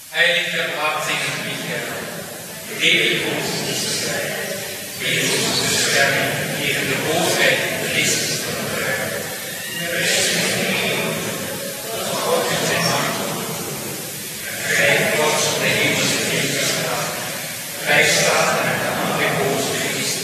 Heiliger Bartholomäus Michael, lebe uns dieses Leid, hilf uns zu sterben, gegen die Bosheit Christus von